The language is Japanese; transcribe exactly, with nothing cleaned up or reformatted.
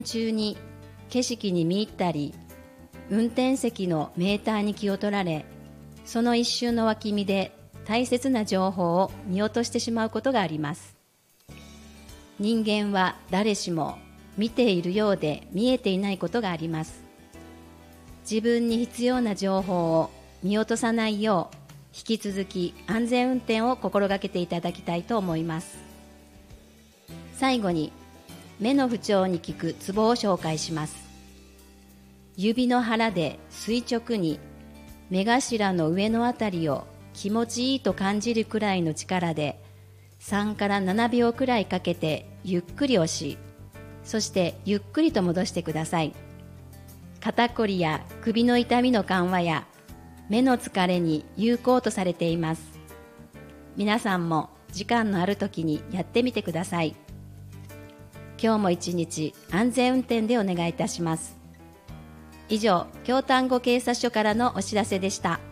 中に景色に見入ったり、運転席のメーターに気を取られ、その一瞬の脇見で大切な情報を見落としてしまうことがあります。人間は誰しも見ているようで見えていないことがあります。自分に必要な情報を見落とさないよう、引き続き安全運転を心がけていただきたいと思います。最後に、目の不調に効くツボを紹介します。指の腹で垂直に目頭の上のあたりを気持ちいいと感じるくらいの力でさんからななびょうくらいかけてゆっくり押し、そしてゆっくりと戻してください。肩こりや首の痛みの緩和や目の疲れに有効とされています。皆さんも時間のある時にやってみてください。今日も一日安全運転でお願いいたします。以上、京丹後警察署からのお知らせでした。